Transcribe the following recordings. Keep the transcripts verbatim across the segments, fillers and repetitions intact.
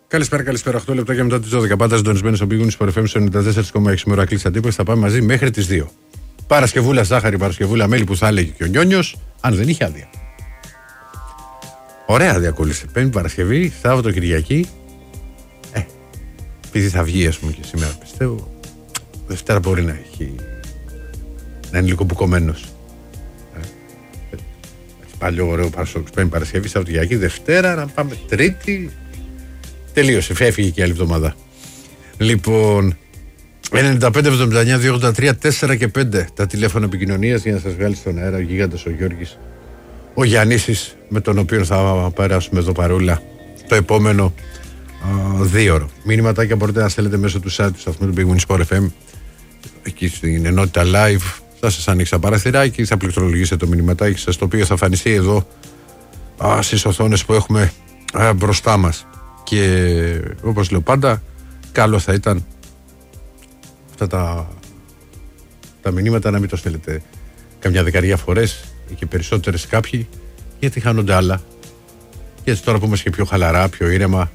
Καλησπέρα, καλησπέρα. οκτώ λεπτά και μετά τις δώδεκα. Πάντα συντονισμένοι στον Big Win Sport εφ εμ ενενήντα τέσσερα κόμμα έξι με ουρακλής αντίπαλος. Θα πάμε μαζί μέχρι τις δύο. Παρασκευούλα ζάχαρη, Παρασκευούλα μέλι που θα έλεγε και ο Νιόνιος, αν δεν είχε άδεια. Ωραία άδεια κόλλησε. Πέμπτη Παρασκευή, Σάββατο Κυριακή. Ε, επειδή θα βγει, ας πούμε, και σήμερα πιστεύω. Δευτέρα μπορεί να έχει. Να είναι λίγο μπουκωμένος. Ε, ε, πάλι ωραίο Παρασκευή, Πέμπτη Παρασκευή, Σάββατο Κυριακή. Δευτέρα να πάμε Τρίτη. Τελείωσε, φεύγει και άλλη εβδομάδα. Λοιπόν, ενενήντα πέντε εβδομήντα εννιά διακόσια ογδόντα τρία τέσσερα και πέντε τα τηλέφωνα επικοινωνίας για να σας βγάλει στον αέρα ο γίγαντας ο Γιώργης, ο Γιαννίσης, με τον οποίο θα περάσουμε εδώ παρούλα το επόμενο α, δύο ώρο. Μήνυματάκια μπορείτε να στέλνετε μέσω του site του σταθμού του Big Win Sport εφ εμ, εκεί στην ενότητα live. Θα σας ανοίξει ένα παραθυράκι, θα πληκτρολογήσετε το μηνυματάκι σας, το οποίο θα εμφανιστεί εδώ α, στις οθόνες που έχουμε α, μπροστά μας. Και όπως λέω πάντα, καλό θα ήταν αυτά τα, τα μηνύματα να μην το στέλνετε καμιά δεκαριά φορές ή και περισσότερες κάποιοι, γιατί χάνονται άλλα. Και έτσι τώρα που είμαστε και πιο χαλαρά, πιο ήρεμα,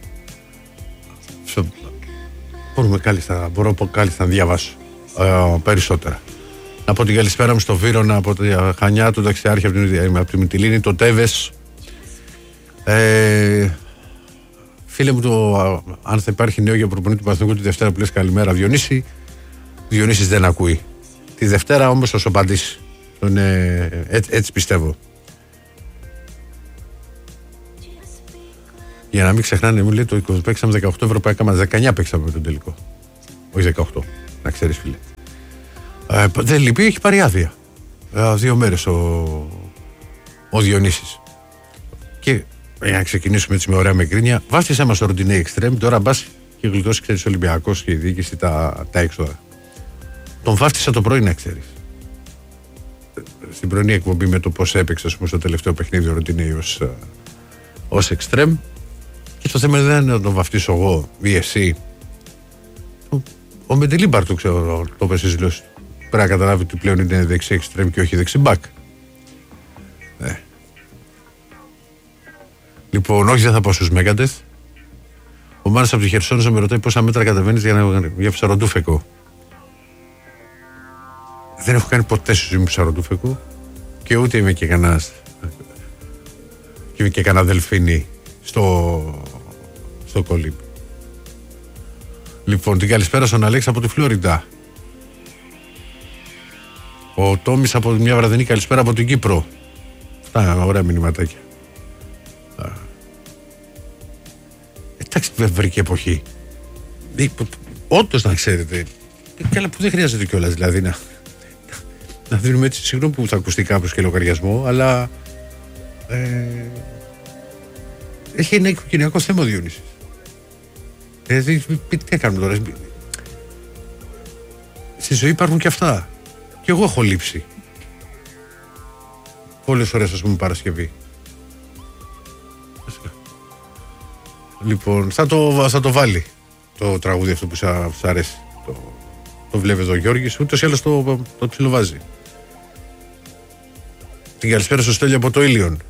μπορούμε κάλλιστα, μπορώ κάλλιστα να διαβάσω ε, περισσότερα. Να πω την καλησπέρα μου στο Βύρωνα, από τη Χανιά, του Ταξιάρχη, από τη, από τη Μυτιλήνη, το Τέβες. Ε, Φίλε μου, το, αν θα υπάρχει νέο για προπονητή του Παναθηναϊκού τη Δευτέρα που λες καλημέρα, Διονύση. Διονύσης δεν ακούει. Τη Δευτέρα όμως θα σου απαντήσει. Τον, ε, έτσι, έτσι πιστεύω. Για να μην ξεχνάνε, μου λέει το είκοσι παίξαμε δεκαοκτώ ευρωπαϊκά μας, δεκαεννιά παίξαμε με τον τελικό. Όχι δεκαοκτώ, να ξέρεις φίλε. Ε, δεν λείπει, έχει πάρει άδεια. Ε, δύο μέρες ο, ο Διονύσης. Και για να ξεκινήσουμε έτσι με ωραία μεγκρίνια, βάφτισε μας το Ροντινέι Εξτρέμ, τώρα μπας και γλιτώσει, ξέρεις, ο Ολυμπιακός και η διοίκηση τα, τα έξοδα. Τον βάφτισα το πρωί, να ξέρεις. Στην πρωινή εκπομπή με το πώς έπαιξε, ας πούμε, στο τελευταίο παιχνίδι ο Ροντινέι ως, ως Εξτρέμ. Και το θέμα δεν είναι να τον βαφτίσω εγώ ή εσύ. Ο, ο Μεντελίμπαρ το ξέρω, το είπε στις δηλώσεις. Πρέπει να καταλάβει ότι πλέον είναι δεξί Εξτρέμ και όχι δεξί μπακ. Ε. Λοιπόν, όχι, δεν θα πάω στους Μέγαντες. Ο Μάνος από τη Χερσόνησο με ρωτάει πόσα μέτρα κατεβαίνεις για, να, για ψαροντούφεκο. Δεν έχω κάνει ποτέ στη ζωή μου ψαροντούφεκο και ούτε είμαι και κανένας και είμαι και κανένα δελφίνι στο, στο κολύμπ. Λοιπόν, την καλησπέρα στον Αλέξη από τη Φλόριντα. Ο Τόμης από μια βραδινή καλησπέρα από την Κύπρο. Αυτά, ωραία μηνυματάκια. Εντάξει, βρήκε εποχή. Όντως, να ξέρετε. Καλά, που δεν χρειάζεται κιόλας, δηλαδή να, να δίνουμε έτσι. Συγγνώμη που θα ακουστεί κάπως και λογαριασμό, αλλά ε, έχει ένα οικογενειακό θέμα ο Διονύσης. Δηλαδή, τι κάνουμε τώρα. Στη ζωή υπάρχουν και αυτά. Και εγώ έχω λείψει. Πολλές φορές, ας πούμε, Παρασκευή. Λοιπόν, θα το, θα το βάλει το τραγούδι αυτό που σας αρέσει. Το, το βλέπει εδώ ο Γιώργης, ούτως ή άλλως το, το ψιλοβάζει. Την καλησπέρα στο Στέλιο από το Ήλιον.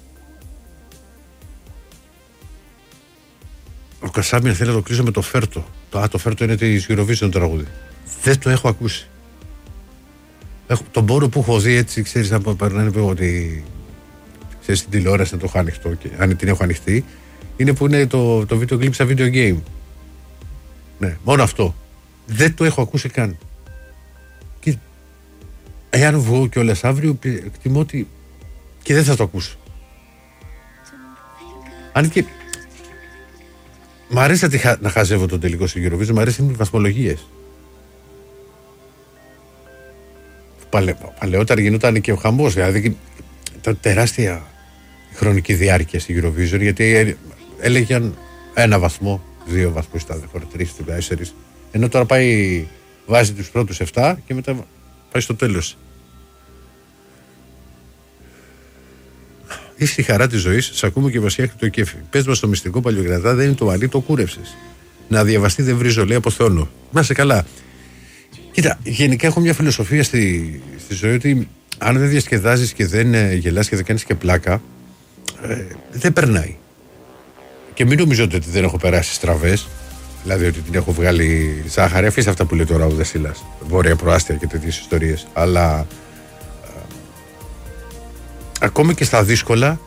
Ο Κασάμιαν θέλει να το κλείσω με το Φέρτο. Το, α, το Φέρτο είναι της Eurovision το τραγούδι. Δεν το έχω ακούσει. Έχω, τον πόρο που έχω δει έτσι, ξέρεις, να περνάνε ότι ξέρεις την τηλεόραση να το έχω ανοιχτό και αν την έχω ανοιχτή, είναι που είναι το, το βίντεο κλιπ στα video game. Ναι, μόνο αυτό. Δεν το έχω ακούσει καν. Και εάν βγω κιόλας αύριο, εκτιμώ ότι και δεν θα το ακούσω. Αν και μ' αρέσει να, χα... να χαζεύω το τελικό στο Eurovision, μ' αρέσει οι βαθμολογίες. Παλαι... Παλαιότερα γινόταν και ο χαμός, δηλαδή ήταν τεράστια χρονική διάρκεια στη Eurovision, γιατί έλεγαν ένα βαθμό, δύο βαθμούς ήταν, χωρίς τρεις, τέσσερις. Ενώ τώρα πάει, βάζει τους πρώτους εφτά και μετά πάει στο τέλος. Είσαι στη χαρά της ζωής, σ' ακούμε και βασιάχτη το κέφι. Πες μας το μυστικό παλιογρατά, δεν είναι το μαλλί, το κούρευσες. Να διαβαστεί δεν βρίζω, λέει, από θόνο. Να είσαι καλά. Κοίτα, γενικά έχω μια φιλοσοφία στη, στη ζωή ότι αν δεν διασκεδάζεις και δεν ε, γελάς και δεν κάνεις και πλάκα, ε, δεν περνάει. Και μην νομίζετε ότι δεν έχω περάσει στραβές, δηλαδή ότι την έχω βγάλει ζάχαρη. Αφήστε αυτά που λέει τώρα ο Δεσίλας, βόρεια προάστια και τέτοιες ιστορίες. Αλλά ε, ακόμη και στα δύσκολα,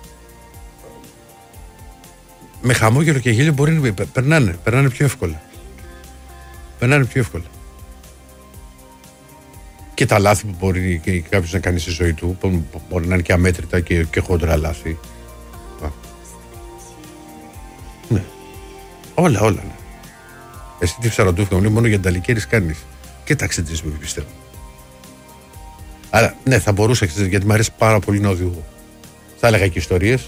με χαμόγελο και γέλιο μπορεί να περνάνε, περνάνε πιο εύκολα. Περνάνε πιο εύκολα. Και τα λάθη που μπορεί και κάποιος να κάνει στη ζωή του, που μπορεί να είναι και αμέτρητα και, και χόντρα λάθη. Ναι. Όλα, όλα. Ναι. Εσύ τι ψαροντούφια μου, μόνο για νταλικέρις κάνεις. Κοίταξε τι μου πιστεύω. Αλλά ναι, θα μπορούσα, γιατί μου αρέσει πάρα πολύ να οδηγώ. Θα έλεγα και ιστορίες.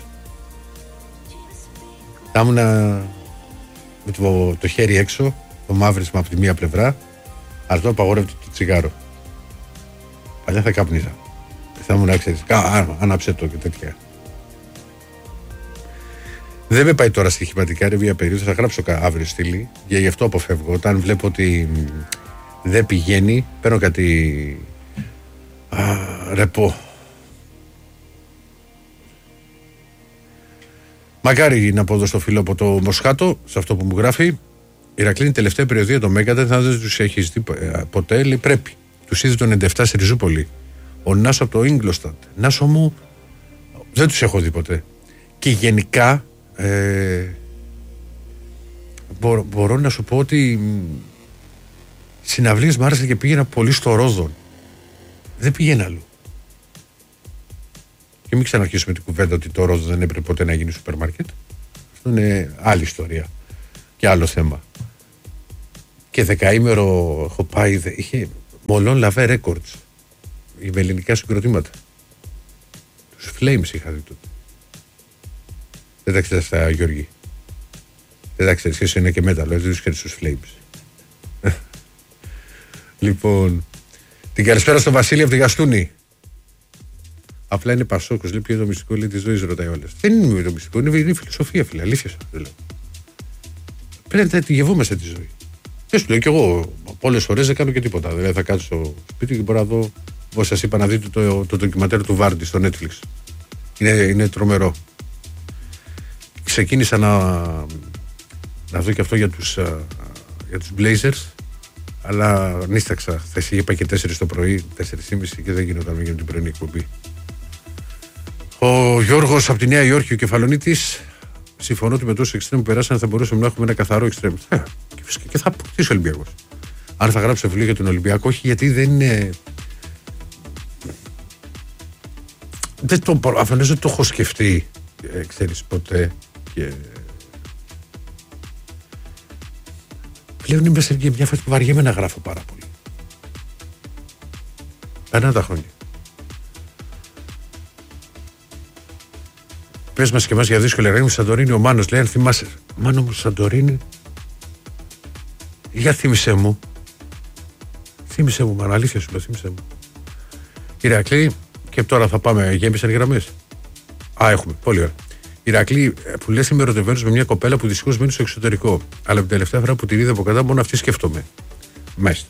Θα ήμουν με το, το χέρι έξω, το μαύρισμα από τη μία πλευρά, αλλά το απαγορεύεται το τσιγάρο. Παλιά θα καπνίζα. Θα ήμουν, ξέρεις, άναψε το και τέτοια. Δεν με πάει τώρα στοιχηματικά, είναι μια περίοδος, θα γράψω αύριο στήλη, και γι' αυτό αποφεύγω. Όταν βλέπω ότι δεν πηγαίνει, παίρνω κάτι α, ρεπό. Μακάρι να πω εδώ στο φίλο από το Μοσχάτο, σε αυτό που μου γράφει. Ηρακλή, τελευταία περιοδία το Μέγκατα, θα δεν του έχει δει ποτέ, λέει πρέπει. Του είδε το ενενήντα επτά στη Ριζούπολη. Ο Νάσο από το Ίγκλοσταντ. Νάσο μου, δεν του έχω δει ποτέ. Και γενικά, ε, μπορώ, μπορώ να σου πω ότι συναυλίες μου άρεσαν και πήγαινα πολύ στο Ρόδον. Δεν πήγαινα αλλού. Και μην ξαναρχίσουμε την κουβέντα ότι το Ρόδον δεν έπρεπε ποτέ να γίνει σούπερ μάρκετ. Αυτό είναι άλλη ιστορία και άλλο θέμα. Και δεκαήμερο έχω πάει, είχε Μολόν Λαβέ Records, με ελληνικά συγκροτήματα. Τους Flames είχα δει τότε. Δεν τα ξέρεις τα Γιώργη. Δεν τα ξέρεις, εσύ είναι και μέταλλο, δεν τους ξέρεις τους Flames. Λοιπόν, την καλησπέρα στο Βασίλη από τη Γαστούνη. Απλά είναι Πασόκος, λέει ποιο είναι το μυστικό, λέει, της ζωής, ρωτάει όλες. Δεν είναι το μυστικό, είναι η φιλοσοφία, φίλε, αλήθεια σας. Πρέπει να τη γευόμαστε τη ζωή. Δεν σου λέω κι εγώ, πολλές φορές δεν κάνω και τίποτα. Δηλαδή θα κάτσω στο σπίτι και μπορώ να δω, όπως σας είπα, να δείτε το, το, το ντοκιμαντέρ του Βάρντι στο Netflix. Είναι, είναι τρομερό. Ξεκίνησα να, να δω και αυτό για τους, για τους Blazers, αλλά νύσταξα. Χθες είπα και τέσσερις το πρωί, τέσσερις και μισή και δεν γινόταν για την πρωινή εκπομπή. Ο Γιώργος από τη Νέα Υόρκη, ο Κεφαλονίτης, συμφωνώ ότι με τόσο εξτρέμ που περάσανε θα μπορούσαμε να έχουμε ένα καθαρό εξτρέμ. Ε, και φυσικά και θα αποκτήσει ο Ολυμπιακός. Αν θα γράψω βιβλίο για τον Ολυμπιακό, όχι, γιατί δεν είναι. Δεν το, αφενός δεν το έχω σκεφτεί, ε, ξέρεις, ποτέ. Και πλέον είμαι σε μια φάση που βαριέμαι να γράφω πάρα πολύ. Περνάνε τα χρόνια. Πες μας και εμάς για δύσκολη εργασία μου Σαντορίνη. Ο Μάνος λέει: αν θυμάσαι. Μάνο μου, Σαντορίνη. Για θύμισέ μου. Θύμισέ μου, Μάνο, αλήθεια σου λέω, θύμισέ μου. Κύριε Ακλή, και τώρα θα πάμε. Γέμισαν οι γραμμές. Α, έχουμε. Πολύ ωραία. Ηρακλή, που λες είμαι ερωτευμένος με μια κοπέλα που δυστυχώς μένει στο εξωτερικό. Αλλά την τελευταία φορά που την είδα από κοντά, μόνο αυτή σκέφτομαι. Μάλιστα.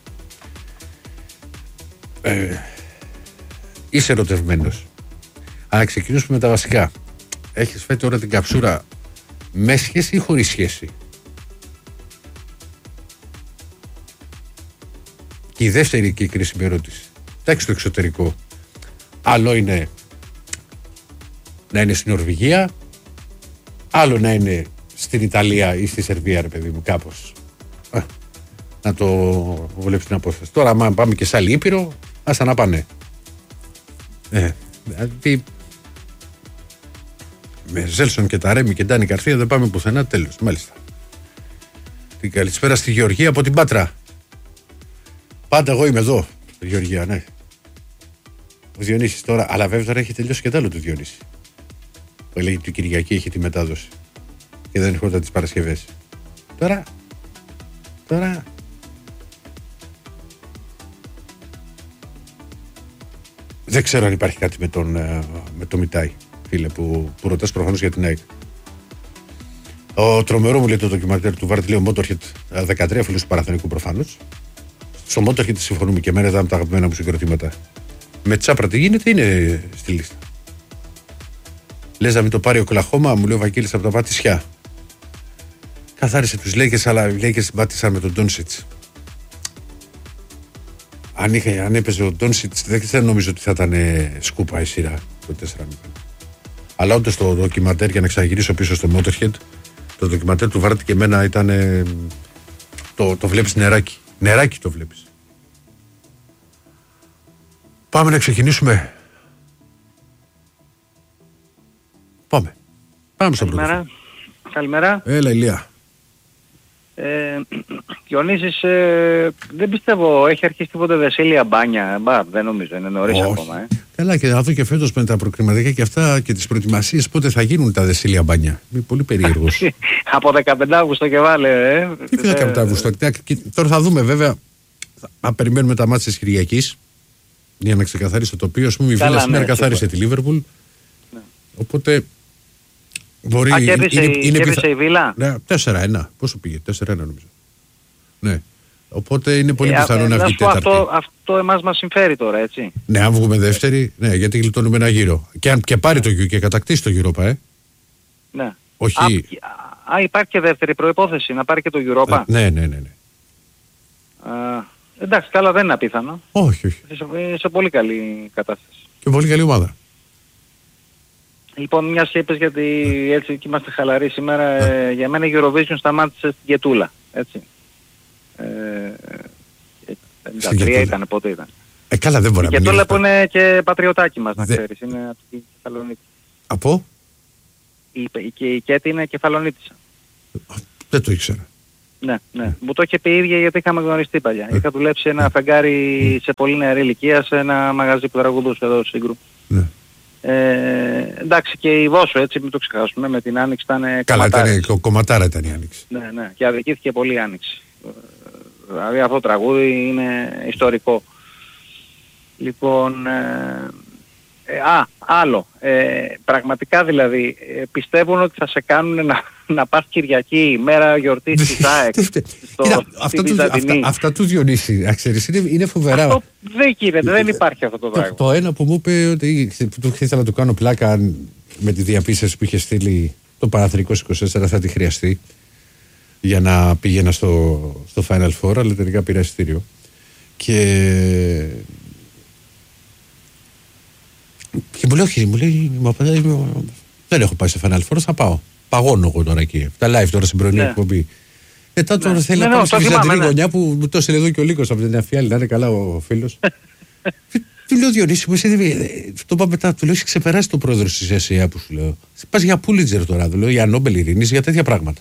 Ε, είσαι ερωτευμένος. Αν ξεκινήσουμε με τα βασικά. Έχεις φέρει τώρα την καψούρα με σχέση ή χωρίς σχέση? Και η δεύτερη και η κρίσιμη ερώτηση. Εντάξει, στο εξωτερικό. Άλλο είναι να είναι στην Νορβηγία, άλλο να είναι στην Ιταλία ή στη Σερβία, ρε παιδί μου, κάπως. Α, να το βολέψει την απόσταση. Τώρα, άμα πάμε και σε άλλη ήπειρο, ας τα να πάνε. Ε, δηλαδή, με Ζέλσον και τα Ρέμι και Ντάνη Καρθία δεν πάμε πουθενά, τέλος. Μάλιστα. Την καλησπέρα στη Γεωργία από την Πάτρα. Πάντα εγώ είμαι εδώ, Γεωργία, ναι. Ο Διονύσης τώρα, αλλά βέβαια τώρα έχει τελειώσει και τ' άλλο του Διονύση. Που έλεγε ότι η Κυριακή έχει τη μετάδοση και δεν έρχονταν τις Παρασκευές. Τώρα, τώρα... Δεν ξέρω αν υπάρχει κάτι με τον, με τον Μιτάι, φίλε, που, που ρωτάς προφανώς για την ΑΕΚ. Ο τρομερό μου λέει το ντοκιμαντέρ του Βάρντι, λέει ο Motorhead δεκατρία, φίλος του Παναθηναϊκού προφανώς. Στο Motorhead συμφωνούμε και εμένα, ήταν τα αγαπημένα μου συγκροτήματα. Με Τσάπρα τι γίνεται, είναι στη λίστα. Λες να μην το πάρει ο Κλαχώμα, μου λέει ο Βαγγέλης από τα Πατησιά. Καθάρισε τους Lakers, αλλά οι Lakers μπάτησαν με τον Ντόνσιτς. Αν, είχε, αν έπαιζε ο Ντόνσιτς, δεν νομίζω ότι θα ήταν σκούπα η σειρά το τέσσερα μηδέν. Αλλά όντως το ντοκιμαντέρ, για να ξαναγυρίσω πίσω στο Motorhead, το ντοκιμαντέρ του Βάρτη και εμένα ήταν. Ε, το, το βλέπεις νεράκι. Νεράκι το βλέπεις. Πάμε να ξεκινήσουμε. Πάμε. Πάμε στο πρώτο. Καλημέρα. Έλα, Ηλία. Ε, Διονύσης, ε, δεν πιστεύω, έχει αρχίσει τίποτε Δεσίλια Μπάνια. Μπα, δεν νομίζω, είναι νωρίς ακόμα. Ε. Καλά, και να δω και φέτος με τα προκριματικά και αυτά και τις προετοιμασίες πότε θα γίνουν τα Δεσίλια Μπάνια. Είμαι πολύ περίεργος. Από δεκαπέντε Αυγούστου και βάλε, ε. Τι δεκαπέντε Αυγούστου. Τώρα θα δούμε βέβαια, θα περιμένουμε τα μάτια της Κυριακής για να ξεκαθαρίσει το τοπίο. Ας πούμε, η Βίλα σήμερα καθάρισε τη Λίβερπουλ. Ναι. Οπότε. Μπορεί, Α, κέρδισε, είναι, είναι κέρδισε πιθα... η Βίλα. Ναι, τέσσερα ένα. Πόσο πήγε, τέσσερα ένα νομίζω. Ναι. Οπότε είναι πολύ ε, πιθανό ε, να βγει τέταρτη. Αυτό, αυτό εμάς μας συμφέρει τώρα, έτσι. Ναι, αν βγούμε δεύτερη, ναι, γιατί γλιτώνουμε ένα γύρο. Και αν και πάρει το και κατακτήσει το Europa, ε. Ναι. Όχι. Α, α, υπάρχει και δεύτερη προϋπόθεση, να πάρει και το Europa. Ε, ναι, ναι, ναι. ναι. Α, εντάξει, καλά, δεν είναι απίθανο. Όχι, όχι. Είσαι σε πολύ καλή κατάσταση. Και πολύ καλή ομάδα. Λοιπόν, μια και είπες, γιατί έτσι και είμαστε χαλαροί σήμερα, ε, για μένα η Eurovision σταμάτησε στην Γετούλα, έτσι. Ε, πενήντα τρία ήταν, πότε ήταν. Ε, καλά, δεν μπορεί η να μην Γετούλα που είναι και πατριωτάκι μας, να Δε... ξέρεις, είναι από τη Κεφαλονίτη. Από? Η, και η Κέτη είναι Κεφαλονίτισσα. Δεν το ήξερα. Ναι, ναι. Μου το είχε πει η ίδια, γιατί είχαμε γνωριστεί παλιά. Ε. Είχα δουλέψει ένα φεγγάρι σε πολύ νεαρή ηλικία σε ένα μαγαζί που τραγουδούσε εδώ Σύγκρου. Ναι. Ε, εντάξει, και η Βόσο, έτσι, μην το ξεχάσουμε, με την Άνοιξη ήταν καλά, ήταν, κομματάρα ήταν η Άνοιξη. Ναι, ναι, και αδικήθηκε πολύ η Άνοιξη. Δηλαδή αυτό το τραγούδι είναι ιστορικό. Λοιπόν, ε, ε, α, άλλο, ε, πραγματικά δηλαδή, ε, πιστεύουν ότι θα σε κάνουν να, να πας Κυριακή, μέρα γιορτής της ΑΕΚ, αυτά του Διονύση, ξέρεις, είναι, είναι φοβερά. Αυτό δεν γίνεται, δεν υπάρχει αυτό το πράγμα. Το, το ένα που μου είπε ότι του ήθελα να του κάνω πλάκα με τη διαπίστωση που είχε στείλει το Παναθηναϊκός είκοσι τέσσερα θα τη χρειαστεί για να πήγαινα στο, στο Final Four, αλλά τελικά πήρα εισιτήριο. Και... Και μου λέει, όχι, μου λέει, δεν έχω πάει σε Final Four, θα πάω. Παγώνω εγώ τώρα εκεί. Τα live τώρα στην πρωινή εκπομπή. Μετά τώρα θέλει να πάμε στη Βυζαντινή γωνιά που μου το έστειλε εδώ και ο Λίκος από την Αφιάλη, να είναι καλά ο φίλος. Του λέω, Διονύση, μου το είπα μετά, του λέω, έχει ξεπεράσει το πρόεδρο της ΕΣΥΑ που σου λέω. Πας για Πούλιτζερ τώρα, του λέω, για Νόμπελ Ειρήνης, για τέτοια πράγματα.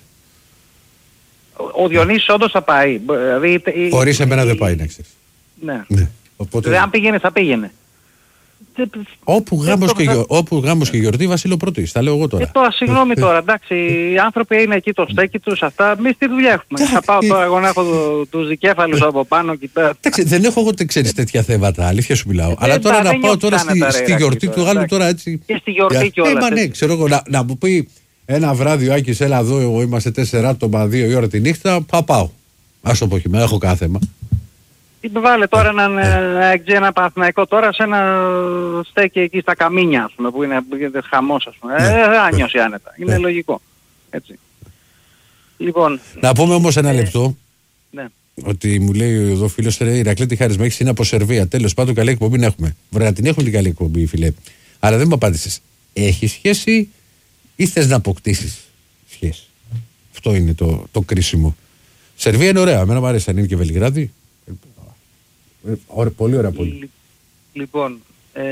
Ο Διονύσης όντως θα πάει. Χωρίς εμένα δεν πάει, να ξέρεις. Ναι. Αν πήγαινε, θα πήγαινε. Όπου γάμος, και, γιο, όπου γάμος και γιορτή, Βασίλειο Πρωτής, τα λέω εγώ τώρα. Ε, τώρα, συγγνώμη τώρα, εντάξει, οι άνθρωποι είναι εκεί το στέκι τους, αυτά, εμείς τι δουλειά έχουμε. Θα πάω τώρα εγώ να έχω τους δικέφαλους από πάνω και πέρα. Εντάξει, δεν έχω εγώ, ξέρεις, τέτοια θέματα, αλήθεια σου μιλάω. Αλλά τώρα να πάω τώρα στη γιορτή του άλλου τώρα έτσι. Και στη γιορτή κιόλας. Ναι, ξέρω εγώ, να μου πει ένα βράδυ ο Άκης, έλα εδώ, εγώ είμαστε τέσσερα άτομα, δύο η ώρα τη νύχτα, θα πάω. Ας το πω και έχω κάθε θέμα. Βάλε τώρα έναν εξ ένα Παναθηναϊκό τώρα σε ένα στέκι εκεί στα Καμίνια, ας πούμε, που είναι, που είναι χαμός, ας πούμε. Ε, δεν θα νιώσει άνετα. Είναι λογικό. Έτσι. Λοιπόν... Να πούμε όμως ένα λεπτό. Ναι. Ότι μου λέει εδώ φίλος, η Ηρακλήτη Χαρισμέχης είναι από Σερβία. Τέλος πάντων, καλή εκπομπή να έχουμε. Βρε να την έχουν την καλή εκπομπή, φίλε. Αλλά δεν μου απάντησες. Έχει σχέση ή θες να αποκτήσεις σχέση? Αυτό είναι το, το κρίσιμο. Σερβία είναι ωραία. Εμένα μου αρέσει, αν είναι και Βελιγράδι. Ωραία, πολύ ωραία πόλη. Λοιπόν, ε,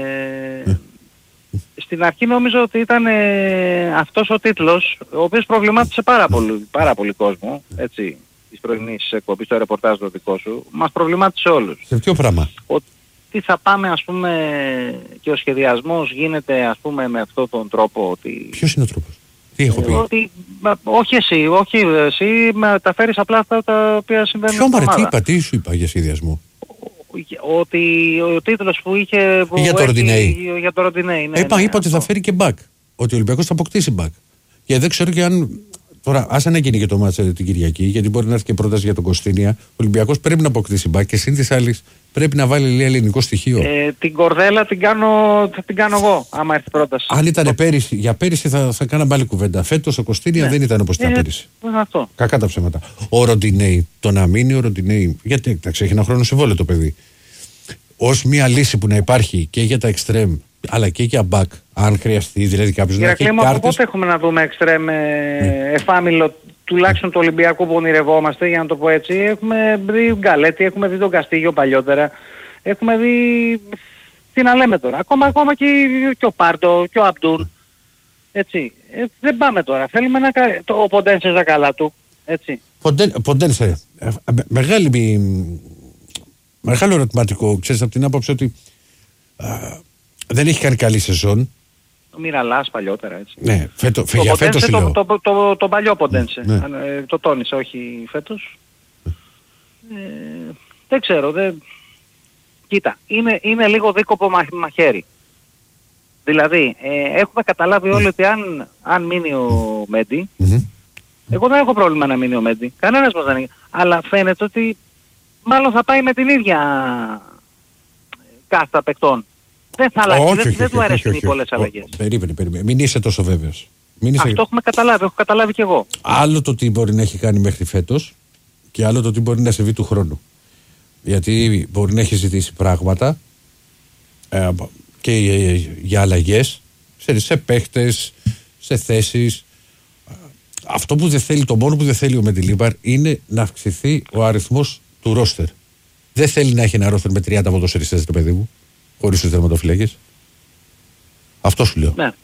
στην αρχή νόμιζα ότι ήταν ε, αυτός ο τίτλος, ο οποίος προβλημάτισε πάρα πολύ, πάρα πολύ κόσμο, έτσι, της πρωινής εκπομπής, το ρεπορτάζ το δικό σου, μας προβλημάτισε όλους. Σε ποιο πράγμα? Ότι θα πάμε, ας πούμε, και ο σχεδιασμός γίνεται, ας πούμε, με αυτόν τον τρόπο ότι... Ποιος είναι ο τρόπος? Τι έχω πει? Ότι, όχι εσύ, όχι εσύ, μεταφέρεις απλά αυτά τα οποία συμβαίνουν στην ομάδα. Ποιο μαρε, τι είπα, τι σου είπα για σχεδιασμό? Ότι ο τίτλος που είχε... Που για το Ροντινέι. Για το Ροντινέι, ναι. Είπα, ναι, είπα ότι θα φέρει και μπακ. Ότι ο Ολυμπιακός θα αποκτήσει μπακ. Και δεν ξέρω και αν τώρα, άσε να γίνει και το μάτσα την Κυριακή, γιατί μπορεί να έρθει και πρόταση για τον Κωστίνια. Ο Ολυμπιακός πρέπει να αποκτήσει μπακ και συν της άλλης πρέπει να βάλει λίγο ελληνικό στοιχείο. Ε, την κορδέλα την κάνω, θα την κάνω εγώ, άμα έρθει πρόταση. Αν ήταν πέρυσι, για πέρυσι θα, θα κάνα πάλι κουβέντα. Φέτος ο Κωστίνια ναι. δεν ήταν όπως ήταν ε, πέρυσι. Αυτό. Κακά τα ψέματα. Ο Ροντινέι, το να μείνει ο Ροντινέι, γιατί εντάξει, έχει ένα χρόνο συμβόλαιο το παιδί. Ως μια λύση που να υπάρχει και για τα εξτρέμ, αλλά και για μπακ, αν χρειαστεί, δηλαδή κάποιος να έχει κάρτες. Από πότε έχουμε να δούμε εξτρέμ ε, εφάμιλο, τουλάχιστον του Ολυμπιακού που ονειρευόμαστε, για να το πω έτσι. Έχουμε δει Γκαλέτη, έχουμε δει τον Καστίγιο παλιότερα, έχουμε δει, τι να λέμε τώρα, ακόμα, ακόμα και, και ο Πάρντο και ο Αμπτούρ. Έτσι, ε, δεν πάμε τώρα, θέλουμε να το, ο Ποντένσε στα καλά του, έτσι. Ποντένσε, μεγάλη... Μεγάλο ερωτηματικό, ξέρεις, από την άποψη ότι α, δεν έχει κάνει καλή σεζόν. Ο Μιραλάς παλιότερα, έτσι. Ναι, φέτο, το για φέτος το, λέω. Το, το, το, το παλιό Ποντένσε, ναι. ε, το τόνισε, όχι φέτος. Ε, δεν ξέρω, δεν... Κοίτα, είναι, είναι λίγο δίκοπο μα, μαχαίρι. Δηλαδή, ε, έχουμε καταλάβει όλοι ότι αν, αν μείνει ο Μέντι, mm-hmm. εγώ δεν έχω πρόβλημα να μείνει ο Μέντι. Κανένας μας δεν έχει. Αλλά φαίνεται ότι μάλλον θα πάει με την ίδια κάστα παικτών. Δεν θα αλλάξει, δεν, δεν του αρέσουν οι πολλές αλλαγές. Περίμενε, περίμενε. Μην είσαι τόσο βέβαιος. Μην είσαι... Αυτό έχουμε καταλάβει, έχω καταλάβει κι εγώ. Άλλο το τι μπορεί να έχει κάνει μέχρι φέτος και άλλο το τι μπορεί να συμβεί του χρόνου. Γιατί μπορεί να έχει ζητήσει πράγματα ε, και για αλλαγές σε, σε παίχτες, σε θέσεις. Αυτό που δεν θέλει, το μόνο που δεν θέλει ο Μεντιλίμπαρ είναι να αυξηθεί ο αριθμός του ρόστερ. Δεν θέλει να έχει ένα ρόστερ με τριάντα ποδοσφαιριστές, το παιδί μου, χωρίς τους τερματοφυλάκες. Αυτό σου λέω. Ναι.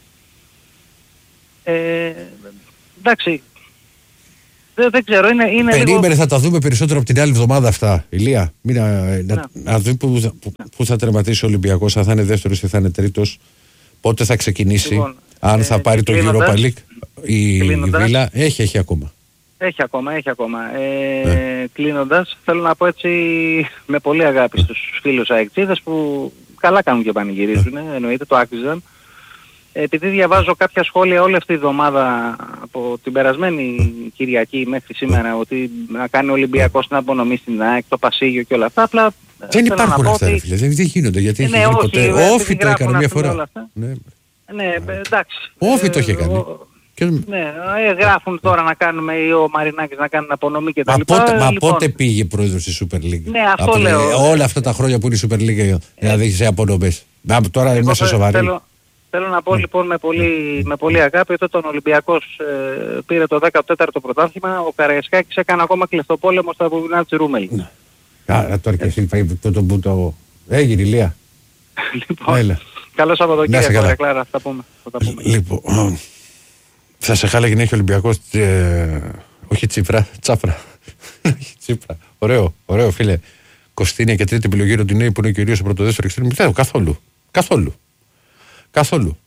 Ε, εντάξει. Δεν, δεν ξέρω, είναι, είναι Περίμενε, λίγο... θα τα δούμε περισσότερο από την άλλη εβδομάδα αυτά. Ηλία, μην, να, ναι. να, να δούμε που, που, που, που θα τερματίσει ο Ολυμπιακός, αν θα είναι δεύτερος ή θα είναι τρίτος, πότε θα ξεκινήσει, λοιπόν, αν ε, θα πάρει το Europa League. Η, η Βίλα έχει, έχει ακόμα. Έχει ακόμα, έχει ακόμα. Ε, ναι. Κλείνοντας, θέλω να πω έτσι με πολύ αγάπη στους φίλους αεκτζίδες που καλά κάνουν και πανηγυρίζουν, ναι. εννοείται, το άξιζαν. Επειδή διαβάζω κάποια σχόλια όλη αυτή τη εβδομάδα από την περασμένη Κυριακή μέχρι σήμερα ότι να κάνει ο Ολυμπιακός την απονομή στην ΑΕΚ, το Πασίγιο και όλα αυτά, απλά δεν υπάρχουν αυτά, ρε φίλε, δεν γίνονται, γιατί ναι, όχι, ποτέ. Όφι το έκανε μια φορά. Ναι, ναι, εντάξει. Όφι το είχε κάνει. Και... Ναι, γράφουν τώρα να κάνουμε ή ο Μαρινάκης να κάνει απονομή και τα λοιπά. Μα, πότε, μα λοιπόν... πότε πήγε πρόεδρος στη Super League? Ναι, αυτό από, λέω. Όλα αυτά τα χρόνια που είναι η Super League, δηλαδή σε απονομές. Τώρα είμαι σε σοβαρή. Θέλω, θέλω να πω ναι. λοιπόν με πολύ, με πολύ αγάπη ότι όταν ο Ολυμπιακός ε, πήρε το δέκατο τέταρτο πρωτάθλημα, ο Καραϊσκάκης έκανε ακόμα κλεφτοπόλεμο στα βουλινά της Ρούμελ. Ναι. Άρα τώρα και εσύ το το που το... Έγινε Ηλία. Λοιπόν, καλό Σαββατοκύριακο, Κλάρα, θα πούμε. Λοιπόν, θα σε χάλαγε να έχει ο Ολυμπιακός, ε, όχι Τσίπρα, Τσάπρα. Τσίπρα. Ωραίο, ωραίο φίλε. Κωστίνια και τρίτη επιλογή Ροντινέι που είναι κυρίως ο πρωτοδέστερο εξτρέμ. Δεν καθόλου. Καθόλου. Καθόλου.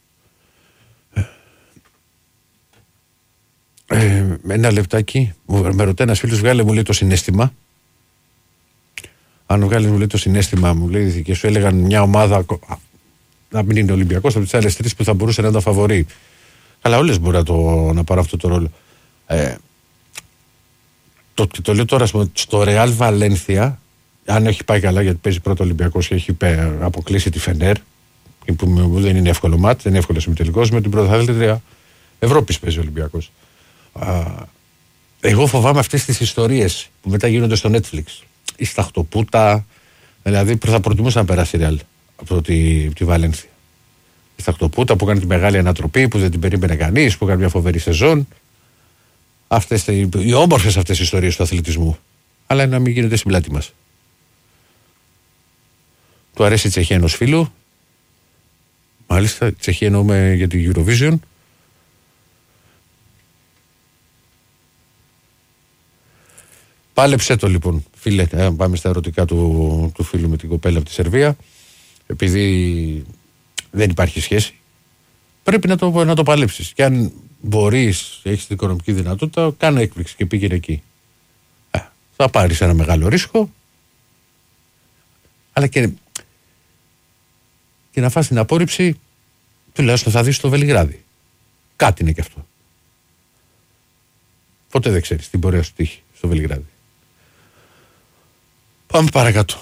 Ε, ένα λεπτάκι. Με ρωτάει ένας φίλος, βγάλε μου λέει το συναίσθημα. Αν βγάλε μου λέει το συναίσθημα μου λέει και σου έλεγαν μια ομάδα να μην είναι Ολυμπιακός από τις άλλες τρεις που θα μπορούσε να είναι φαβορί. Αλλά όλες μπορεί να, το, να πάρω αυτό το ρόλο. Ε, το, το λέω τώρα στο Real Valencia, αν έχει πάει καλά γιατί παίζει πρώτο Ολυμπιακός και έχει αποκλείσει τη Φενέρ, που δεν είναι εύκολο μάτ, δεν είναι εύκολο συμμετελικός, με την πρωταθλήτρια Ευρώπης παίζει ο Ολυμπιακός. Α, εγώ φοβάμαι αυτές τις ιστορίες που μετά γίνονται στο Netflix. Η Σταχτοπούτα, δηλαδή θα προτιμούσα να περάσει η Real από τη, τη Βαλένθια. Η Σταχτοπούτα που κάνει τη μεγάλη ανατροπή, που δεν την περίμενε κανείς, που κάνει μια φοβερή σεζόν. Αυτές, οι, οι όμορφες αυτές οι ιστορίες του αθλητισμού. Αλλά να μην γίνεται στην πλάτη μας. Του αρέσει η Τσεχία ενός φίλου. Μάλιστα, η Τσεχία εννοούμε για την Eurovision. Πάλεψε το λοιπόν, φίλε, ε, πάμε στα ερωτικά του, του φίλου με την κοπέλα από τη Σερβία. Επειδή δεν υπάρχει σχέση, πρέπει να το, να το παλέψεις. Και αν μπορείς, έχεις την οικονομική δυνατότητα, κάνε έκπληξη και πήγαινε εκεί. Ε, θα πάρεις ένα μεγάλο ρίσκο, αλλά και, και να φας την απόρριψη, τουλάχιστον θα δεις το Βελιγράδι. Κάτι είναι και αυτό. Ποτέ δεν ξέρεις την πορεία σου τύχη στο Βελιγράδι. Πάμε παρακάτω.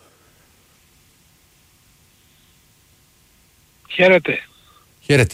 Χαίρετε. Χαίρετε.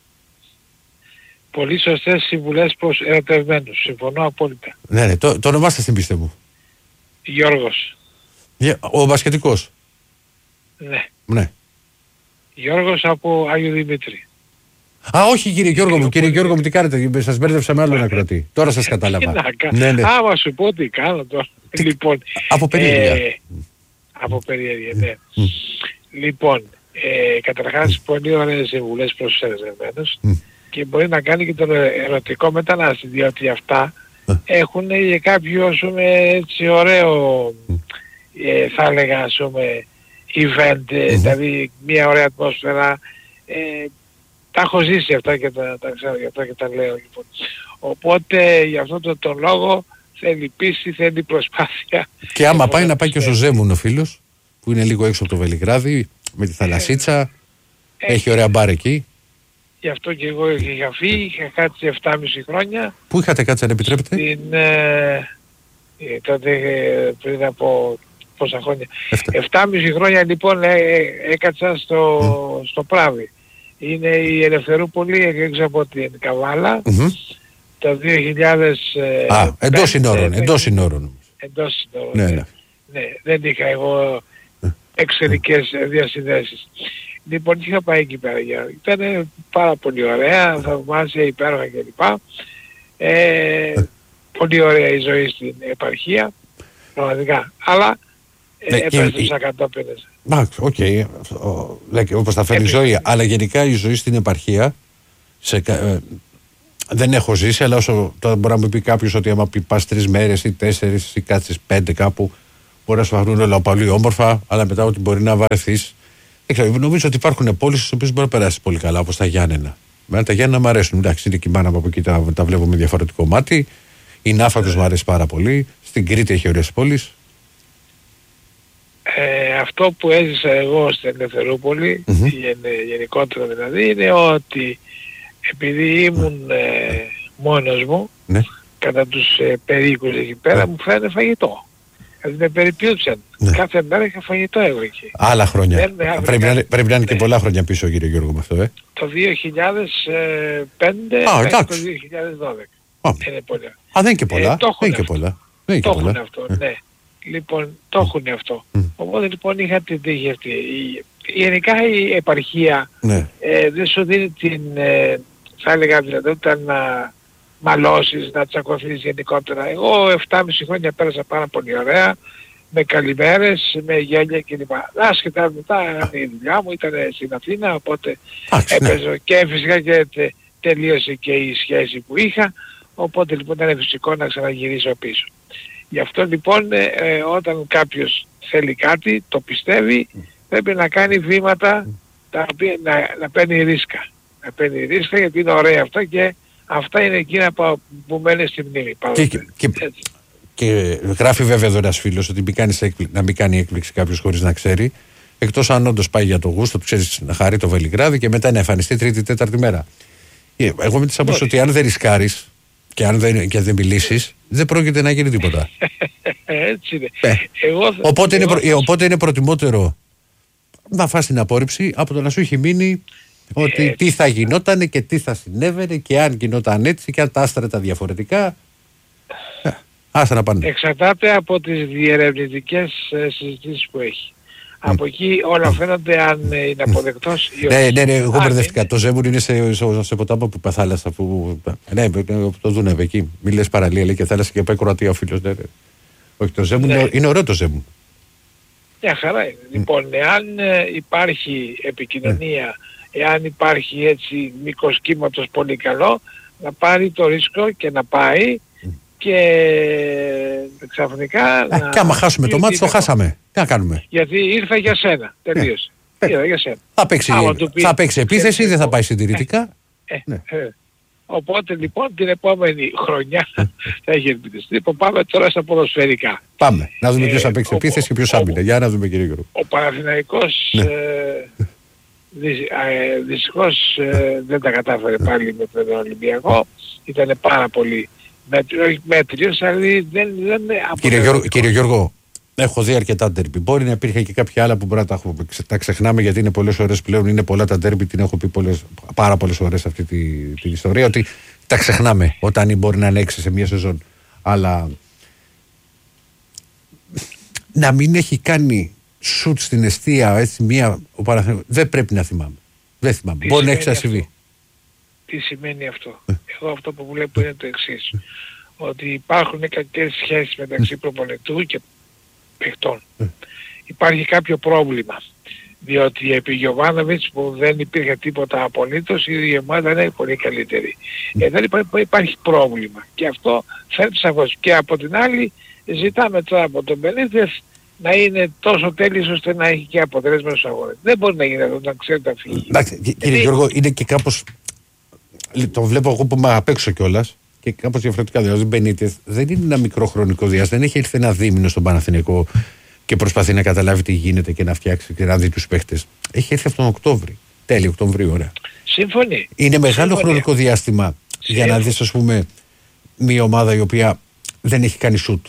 Πολύ σωστές συμβουλές προς ερωτευμένους. Συμφωνώ απόλυτα. Ναι, ναι, το, το ονομάστε στην πίστη μου. Γιώργος. Ο μπασκετικός. Ναι. Ναι. Γιώργος από Άγιο Δημήτρη. Α, όχι κύριε Γιώργο μου, κύριε Γιώργο μου, τι κάνετε, σας μπέρδεψα με άλλον ακροατή. Τώρα σας κατάλαβα. Ναι, ναι. Άμα σου πω τι κάνω τώρα. Τι... Λοιπόν, από περιέργεια. Ε, από περιέργεια, ναι. Mm. Λοιπόν, ε, καταρχάς mm. πολύ ωραίες συμβουλές προς τους ερωτευμένους mm. και μπορεί να κάνει και τον ερωτικό μετανάστη, διότι αυτά mm. έχουν για κάποιο, ας πούμε, έτσι ωραίο, mm. ε, θα έλεγα, ας πούμε, event, mm-hmm. δηλαδή μια ωραία ατμόσφαιρα. Ε, τα έχω ζήσει αυτά και τα, τα ξέρω, γι' αυτό και τα λέω, λοιπόν. Οπότε γι' αυτό το, τον λόγο θέλει πίστη, θέλει προσπάθεια. Και άμα πάει να πάει και ο Ζωζέμουν ο φίλος, που είναι λίγο έξω από το Βελιγράδι, με τη θαλασσίτσα, ε, έχει ωραία μπάρ εκεί. Γι' αυτό και εγώ είχα φύγει, είχα κάτσει επτά και μισό χρόνια. Πού είχατε κάτσει, αν επιτρέπετε? Στην, ε, ε, τότε ε, πριν από πόσα χρόνια. επτά και μισό χρόνια λοιπόν ε, ε, έκατσα στο, mm. στο Πράβι. Είναι η Ελευθερούπολη έξω από την Καβάλα. Mm-hmm. Το δύο χιλιάδες πέντε. Α, εντός συνόρων, εντός συνόρων. Εντός συνόρων, ναι, ναι. ναι. ναι. Δεν είχα εγώ εξωτερικές διασυνδέσεις. Λοιπόν, είχα πάει εκεί πέρα. Ήταν πάρα πολύ ωραία, θαυμάσια, υπέροχα κλπ. Ε, πολύ ωραία η ζωή στην επαρχία, πραγματικά. Αλλά ε, ναι, επέστρεψα κατόπινες. Εντάξει, οκ, όπως τα φέρνει η ζωή. Αλλά γενικά η ζωή στην επαρχία, σε, ε, δεν έχω ζήσει, αλλά όσο τώρα μπορεί να μου πει κάποιος ότι άμα πας τρεις μέρες ή τέσσερις ή κάτσεις πέντε κάπου, μπορεί να σου φαγνούν όλα πολύ όμορφα, αλλά μετά ότι μπορεί να βαρεθείς. Νομίζω ότι υπάρχουν πόλεις στις οποίες μπορεί να περάσει πολύ καλά, όπως τα Γιάννενα. Μένα τα Γιάννενα μου αρέσουν. Εντάξει, είναι και η μάνα μου από εκεί, τα, τα βλέπω με διαφορετικό μάτι. Η Νάφα τους μου αρέσει πάρα πολύ. Στην Κρήτη έχει ωραίες πόλεις. Ε, αυτό που έζησα εγώ στην Ελευθερούπολη, mm-hmm. γεν, γενικότερα δηλαδή, είναι ότι επειδή ήμουν ε, μόνος μου, ναι. κατά τους ε, περίκους εκεί πέρα, ναι. μου φέρανε φαγητό. Δηλαδή με περιποιούσαν. Ναι. Κάθε μέρα είχα φαγητό εγώ εκεί. Άλλα χρόνια. Πρέπει να, πρέπει να είναι ναι. και πολλά χρόνια πίσω, κύριε Γιώργο, με αυτό, ε. Το δύο χιλιάδες πέντε μέχρι το δύο χιλιάδες δώδεκα. Α, είναι πολλά. Α, δεν είναι και πολλά. Ε, το έχουν και πολλά. Δεν το έχουν αυτό, ε. ναι. Λοιπόν, το έχουν mm. αυτό. Mm. Οπότε λοιπόν είχα την τύχη αυτή. Γενικά η επαρχία ναι. ε, δεν σου δίνει την, ε, θα έλεγα δυνατότητα να μαλώσεις, να τσακωθείς γενικότερα. Εγώ επτά και μισό χρόνια πέρασα πάρα πολύ ωραία, με καλημέρες, με γέλια κλπ. Άσχετα μετά η δουλειά μου ήταν στην Αθήνα, οπότε έπαιζα ναι. και φυσικά και τε, τελείωσε και η σχέση που είχα, οπότε λοιπόν ήταν φυσικό να ξαναγυρίσω πίσω. Γι' αυτό λοιπόν ε, όταν κάποιος θέλει κάτι, το πιστεύει, πρέπει να κάνει βήματα τα οποία να, να παίρνει ρίσκα. Να παίρνει ρίσκα γιατί είναι ωραία αυτά και αυτά είναι εκείνα που, που μένει στη μνήμη. Και, και, και, και γράφει βέβαια εδώ ένας φίλος ότι μην κάνεις έκπλη, να μην κάνει έκπληξη κάποιος χωρίς να ξέρει, εκτός αν όντως πάει για το γούστο, του ξέρεις να χαρεί το Βελιγράδι και μετά να εμφανιστεί τρίτη τέταρτη μέρα. Εγώ με τις άποψεις ότι αν δεν ρισκάρεις και αν δεν, και δεν μιλήσεις, δεν πρόκειται να γίνει τίποτα. Έτσι είναι. Ε. Εγώ θα... οπότε, εγώ... είναι προ... οπότε είναι προτιμότερο να φας την απόρριψη από το να σου έχει μείνει ότι ε... τι θα γινότανε και τι θα συνέβαινε και αν γινόταν έτσι και αν τα άστρα τα διαφορετικά. Ε, άστα να πάνε. Εξαρτάται από τις διερευνητικές ε, συζητήσεις που έχει. Mm. Από εκεί όλα φαίνονται αν ε, είναι αποδεκτός ή όχι. Ναι, ναι, ναι, εγώ μπερδευτικά. Το Ζέμουν είναι σε, σε, σε ποτάμο που θάλασσα. Που, ναι, το Δούνευ εκεί. Μη λες παραλία, λέει και θάλασσα και πάει Κροατία ο φίλος. Ναι, ναι. Όχι, το Ζέμουν ναι. είναι, είναι ωραίο το Ζέμουν. Μια χαρά είναι. Mm. Λοιπόν, εάν ε, υπάρχει επικοινωνία, mm. εάν υπάρχει έτσι μήκος κύματος πολύ καλό, να πάρει το ρίσκο και να πάει mm. και ξαφνικά... Ε, να... Και άμα χάσουμε το μάτι, το χάσαμε. Τι να κάνουμε. Γιατί ήρθα για σένα. Τελείωσε. Ε, ήρθα για σένα. Θα παίξει, θα παίξει επίθεση ή δεν θα πάει συντηρητικά. Ε, ε, ναι. ε. Οπότε λοιπόν την επόμενη χρονιά θα έχει ελπιδιστεί. Λοιπόν, πάμε τώρα στα ποδοσφαιρικά. Πάμε. Να δούμε ποιος θα παίξει επίθεση και ποιος άμυνα. Για να δούμε, κύριε Γιώργο. Ο Παναθηναϊκός ναι. ε, δυστυχώς ε, δεν τα κατάφερε πάλι με τον Ολυμπιακό. Ήταν πάρα πολύ μέτριος, δηλαδή δεν, δεν κύριε, Γιώργο, κύριε Γιώργο, έχω δει αρκετά ντέρμπι. Μπορεί να υπήρχε και κάποια άλλα που μπορεί να τα, έχουμε, τα ξεχνάμε γιατί είναι πολλές ώρες πλέον. Είναι πολλά τα ντέρμπι, την έχω πει πολλές, πάρα πολλές ώρες αυτή τη, την ιστορία. Ότι τα ξεχνάμε όταν μπορεί να είναι έξι σε μία σεζόν. Αλλά να μην έχει κάνει σουτ στην εστία έτσι μία. Ο Παναθηναϊκός, δεν πρέπει να θυμάμαι. Δεν θυμάμαι. Τι μπορεί να έχει ξασυμβεί. Τι σημαίνει αυτό? Εγώ αυτό που βλέπω είναι το εξής. Ότι υπάρχουν κακές σχέσεις μεταξύ προπονητού και παιχτών. Υπάρχει κάποιο πρόβλημα. Διότι επί Γιωβάνοβιτς που δεν υπήρχε τίποτα απολύτως, η ομάδα είναι πολύ καλύτερη. Ε, δεν υπάρχει, υπάρχει πρόβλημα. Και αυτό φέρνει σαφώς. Και από την άλλη ζητάμε τώρα από τον Μπενίτες να είναι τόσο τέλειος ώστε να έχει και αποτέλεσμα στους αγώνες. Δεν μπορεί να γίνει αυτό να ξέρετε φύγει. Εντάξει, κύριε Γιατί... Γιώργο, είναι και κάπως, το βλέπω εγώ που είμαι απ' έξω κιόλας, και κάπως διαφορετικά. Δηλαδή, ο Μπενίτες δεν είναι ένα μικρό χρονικό διάστημα, δεν έχει έρθει ένα δίμηνο στον Παναθηναϊκό και προσπαθεί να καταλάβει τι γίνεται και να φτιάξει και να δει τους παίχτες. Έχει έρθει αυτόν τον Οκτώβρη, τέλη Οκτωβρίου, ωραία. Σύμφωνοι. Είναι μεγάλο Σύμφωνοι. χρονικό διάστημα Σύμφωνοι. Για να δεις, ας πούμε, μια ομάδα η οποία δεν έχει κάνει σουτ.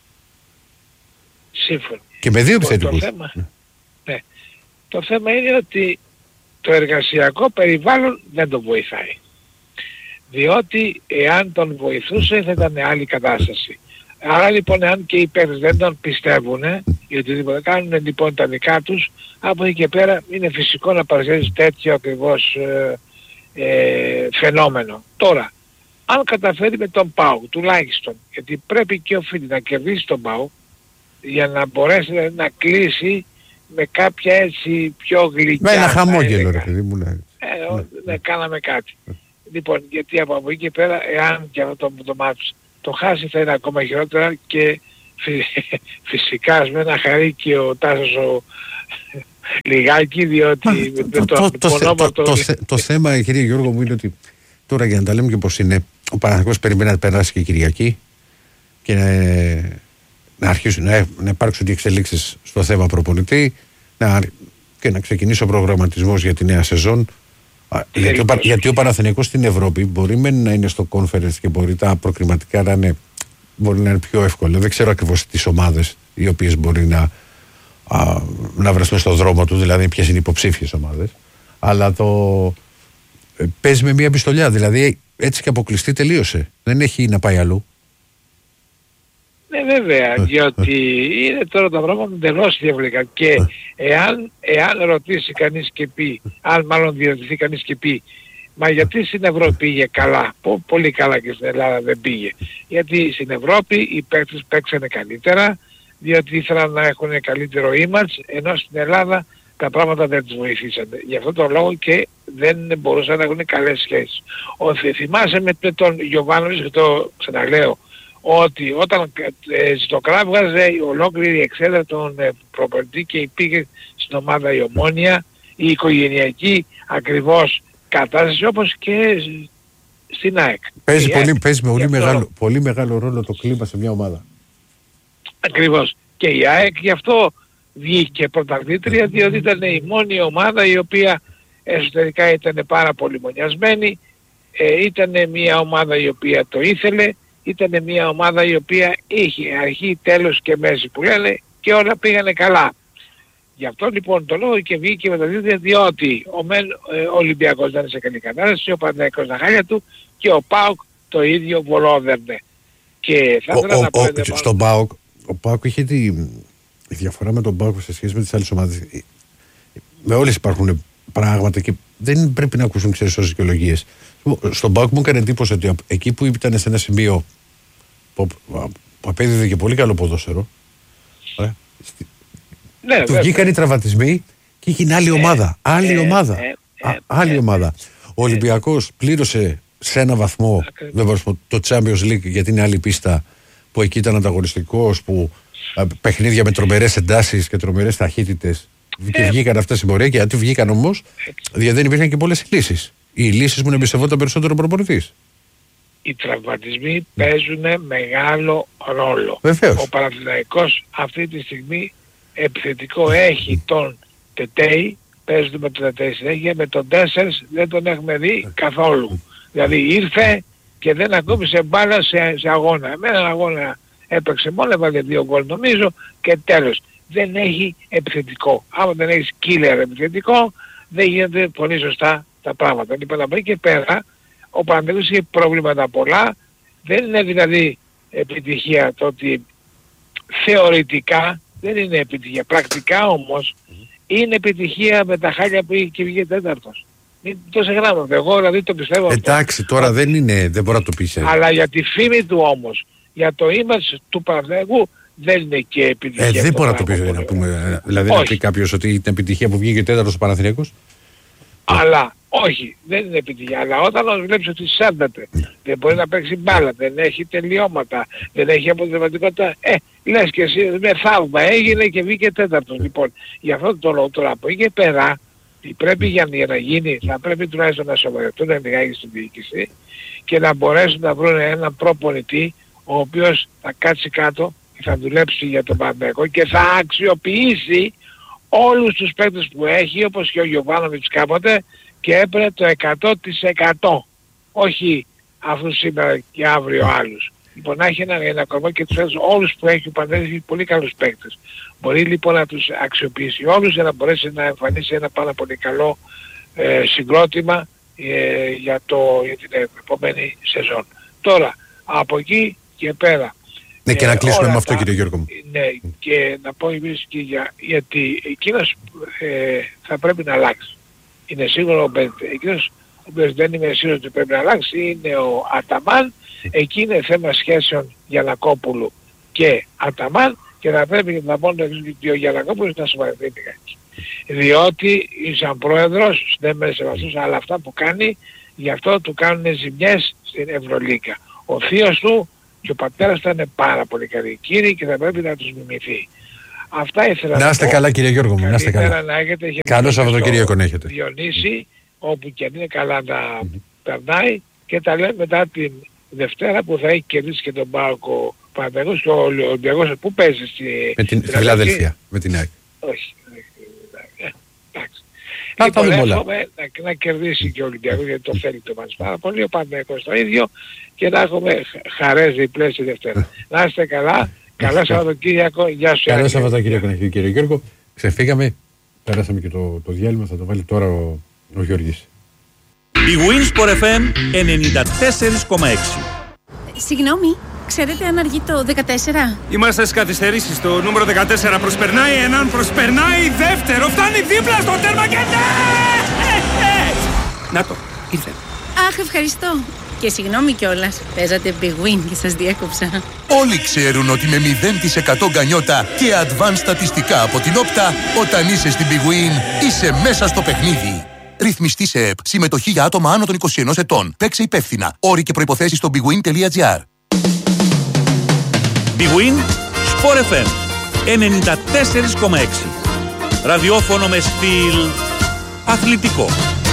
Σύμφωνοι. Και με δύο επιθετικούς. Το θέμα, ναι. Ναι. Το θέμα είναι ότι το εργασιακό περιβάλλον δεν τον βοηθάει. Διότι εάν τον βοηθούσε θα ήταν άλλη κατάσταση. Άρα λοιπόν εάν και οι παίκτες δεν τον πιστεύουν ή οτιδήποτε, κάνουν λοιπόν τα δικά τους, από εκεί και πέρα είναι φυσικό να παρουσιάζει τέτοιο ακριβώς ε, ε, φαινόμενο. Τώρα, αν καταφέρει με τον ΠΑΟΚ τουλάχιστον, γιατί πρέπει και οφείλει να κερδίσει τον ΠΑΟΚ για να μπορέσει να κλείσει με κάποια έτσι πιο γλυκιά. Με ένα χαμόγελο ρε παιδί μου. Ναι, ε, ναι, ναι, κάναμε κάτι. Λοιπόν, γιατί από εκεί και πέρα, εάν και αυτό το, το μάτς το χάσει θα είναι ακόμα χειρότερα και φυ, φυσικά με ένα χαρί και ο Τάσος ο λιγάκι, διότι το, το, το, το, το, το, το θέμα, κύριε Γιώργο μου, είναι ότι τώρα για να τα λέμε και πώς είναι, ο Παναθηναϊκός περιμένει να περάσει και Κυριακή και να, να αρχίσουν να, να υπάρξουν και εξελίξεις στο θέμα προπονητή να, και να ξεκινήσει ο προγραμματισμός για τη νέα σεζόν. Γιατί ο, γιατί ο Παναθηναϊκός στην Ευρώπη μπορεί μεν να είναι στο conference και μπορεί τα προκριματικά να είναι, μπορεί να είναι πιο εύκολο. Δεν ξέρω ακριβώς τις ομάδες οι οποίες μπορεί να, α, να βρεθούν στον δρόμο του, δηλαδή ποιες είναι οι υποψήφιες ομάδες. Αλλά το ε, παίζει με μια πιστολιά, δηλαδή έτσι και αποκλειστεί τελείωσε. Δεν έχει να πάει αλλού. Ναι βέβαια, διότι είναι τώρα τα πράγματα εντελώς διαφορετικά και εάν, εάν ρωτήσει κανείς και πει, αν μάλλον διερωτηθεί κανείς και πει, μα γιατί στην Ευρώπη πήγε καλά, πολύ καλά και στην Ελλάδα δεν πήγε. Γιατί στην Ευρώπη οι παίκτες παίξανε καλύτερα, διότι ήθελαν να έχουν καλύτερο image, ενώ στην Ελλάδα τα πράγματα δεν τους βοηθήσαν. Γι' αυτό τον λόγο και δεν μπορούσαν να έχουν καλές σχέσεις. Ο, θυμάσαι με τον Γιωβάνοβιτς και το ξαναλέω, ότι όταν ε, στο κράβγαζε ολόκληρη η εξέδρα των ε, προπονητή και πήγε στην ομάδα η Ομόνια, η οικογενειακή ακριβώς κατάσταση όπως και στην ΑΕΚ. Παίζει, πολύ, ΑΕΚ, παίζει πολύ, μεγάλο, πολύ μεγάλο ρόλο το κλίμα σε μια ομάδα. Ακριβώς. Και η ΑΕΚ γι' αυτό βγήκε πρωταθλήτρια, διότι ήταν η μόνη ομάδα η οποία εσωτερικά ήταν πάρα πολύ μονιασμένη, ε, ήταν μια ομάδα η οποία το ήθελε, ήταν μια ομάδα η οποία είχε αρχή, τέλος και μέση που λένε και όλα πήγανε καλά. Γι' αυτό λοιπόν το λόγο και βγήκε μεταδίδεται διότι ο, Μεν, ε, ο Ολυμπιακός δεν είναι σε καλή κατάσταση, ο Παναθηναϊκός στα χάλια του και ο ΠΑΟΚ το ίδιο βολόδερνε. Και θα ήθελα να πω... Στον ΠΑΟΚ, ο ΠΑΟΚ είχε τη, η διαφορά με τον ΠΑΟΚ σε σχέση με τις άλλες ομάδες. Με όλες υπάρχουν πράγματα και δεν πρέπει να ακούσουν ξέρεις όσες δικαιολογίες. Στον ΠΑΟΚ μου έκανε εντύπωση ότι εκεί που ήταν σε ένα σημείο που, που απέδιδε και πολύ καλό ποδόσφαιρο, ωραία, ναι, του βγήκαν οι τραυματισμοί και είχε άλλη ομάδα. Ε, άλλη ε, ομάδα. Ε, ε, Α, άλλη ε, ομάδα. Ο Ολυμπιακός πλήρωσε σε ένα βαθμό βέβαια, το Champions League γιατί είναι άλλη πίστα που εκεί ήταν ανταγωνιστικός, που παιχνίδια με τρομερές εντάσεις και τρομερές ταχύτητες και ε, βγήκαν αυτές οι πορεία και γιατί βγήκαν όμως γιατί δεν υπήρχαν και πολλές λύσεις. Οι λύσεις μου εμπιστευόταν περισσότερο προπονητής. Οι τραυματισμοί παίζουν μεγάλο ρόλο. Βεβαίως. Ο Παναθηναϊκός αυτή τη στιγμή επιθετικό έχει τον Τετέι, παίζουν με τον Τετέι συνέχεια, με τον Τέσσερς δεν τον έχουμε δει καθόλου. Δηλαδή ήρθε και δεν ακούμπησε μπάλα σε, σε αγώνα. Με έναν αγώνα έπαιξε μόνο, έβαλε δύο γκολ νομίζω και τέλος. Δεν έχει επιθετικό. Άμα δεν έχεις killer επιθετικό, δεν γίνεται πολύ σωστά τα πράγματα. Λοιπόν, από εκεί και πέρα, ο Παναθηναϊκός είχε προβλήματα πολλά. Δεν είναι δηλαδή επιτυχία το ότι θεωρητικά δεν είναι επιτυχία. Πρακτικά όμως είναι επιτυχία με τα χάλια που είχε και βγήκε τέταρτος. Μην το ξεχνάμε. Εγώ δηλαδή το πιστεύω. Εντάξει, αυτό. Τώρα δεν είναι, δεν μπορεί να το πεις. Αλλά για τη φήμη του όμως, για το image του Παναθηναϊκού δεν είναι και επιτυχία. Ε, δεν μπορεί να το πει, να πούμε. Δηλαδή όχι. Να πει κάποιος ότι είναι επιτυχία που βγήκε τέταρτος ο Παναθηναϊκός. Αλλά όχι, δεν είναι επιτυχία. Αλλά όταν βλέπεις ότι σέρνεται, δεν μπορεί να παίξει μπάλα, δεν έχει τελειώματα, δεν έχει αποτελεσματικότητα, ε, λες και εσύ με θαύμα έγινε και βγήκε τέταρτος. Λοιπόν, γι' αυτό το λόγο τώρα από εκεί και πέρα, πρέπει για να γίνει, θα πρέπει τουλάχιστον να σοβαρευτούν λιγάκι στην διοίκηση και να μπορέσουν να βρουν έναν προπονητή ο οποίος θα κάτσει κάτω και θα δουλέψει για τον Παναθηναϊκό και θα αξιοποιήσει όλους τους παίκτες που έχει, όπως και ο Γιωβάνοβιτς κάποτε, και έπαιρνε το εκατό τοις εκατό. Όχι αυτούς σήμερα και αύριο άλλους. Λοιπόν, να έχει ένα, ένα κορμό και τους έδωσε όλους που έχει ο Παναθηναϊκός, έχει πολύ καλούς παίκτες. Μπορεί λοιπόν να τους αξιοποιήσει όλους για να μπορέσει να εμφανίσει ένα πάρα πολύ καλό ε, συγκρότημα ε, για, το, για την επόμενη σεζόν. Τώρα, από εκεί και πέρα. Ναι, και ε, να κλείσουμε με αυτό τα, κύριε Γιώργο μου. Ναι, και να πω επίσης και για, γιατί εκείνος ε, θα πρέπει να αλλάξει. Είναι σίγουρο, εκείνος ο οποίος δεν είμαι σίγουρος ότι πρέπει να αλλάξει είναι ο Αταμάν. Εκεί είναι θέμα σχέσεων Γιαννακόπουλου και Αταμάν και θα πρέπει να πω ότι ο Γιαννακόπουλος να σοβαρευτεί λιγάκι. Διότι σαν πρόεδρος δεν με σεβαστούς, αλλά αυτά που κάνει γι' αυτό του κάνουν ζημιές στην Ευρωλίγκα. Ο θείος του και ο πατέρας του είναι πάρα πολύ καλοί κύριοι και θα πρέπει να τους μιμηθεί. Αυτά ήθελα να, να είστε καλά κύριε Γιώργο μου, να είστε καλά. Να έχετε, καλό Σαββατοκύριακο να έχετε. Διονύση, όπου και είναι καλά να mm-hmm. περνάει και τα λέμε μετά την Δευτέρα που θα έχει κερδίσει και τον Πάκο Παναθηναϊκός και ο Ολυμπιακός που παίζει στη... Με την Φιλαδέλφια, με την ΑΕΚ. Όχι, εντάξει. Λοιπόν, εύχομαι να, να κερδίσει και ο Ολυμπιακός γιατί το θέλει το μάτς πάρα πολύ, ο Παναθηναϊκός το ίδιο και να έχουμε χαρές διπλές τη Δευτέρα. Να είστε καλά, καλό Σαββατοκύριακο, γεια σου. Καλό Σαββατοκύριακο κύριε Γιώργο. Ξεφύγαμε, πέρασαμε και το, το διάλειμμα, θα το βάλει τώρα ο, ο Γιώργης. Η Winsport εφ εμ ενενήντα τέσσερα κόμμα έξι. Συγγνώμη, ξέρετε αν αργεί το δεκατέσσερα? Είμαστε στις καθυστερήσεις. Το νούμερο δεκατέσσερα προσπερνάει, έναν προσπερνάει, δεύτερο, φτάνει δίπλα στο τέρμα και ναι! Να το, ήρθε. Αχ, ευχαριστώ. Και συγγνώμη κιόλας, παίζατε Big Win και σας διέκοψα. Όλοι ξέρουν ότι με μηδέν τοις εκατό γκανιότα και advanced στατιστικά από την Όπτα, όταν είσαι στην Big Win, είσαι μέσα στο παιχνίδι. Ρυθμιστή σε ΕΠ. Συμμετοχή για άτομα άνω των είκοσι ενός ετών. Παίξε υπεύθυνα. Όροι και προϋποθέσεις στο bigwin τελεία gr. Big Win Sport εφ εμ ενενήντα τέσσερα κόμμα έξι. Ραδιόφωνο με στυλ αθλητικό.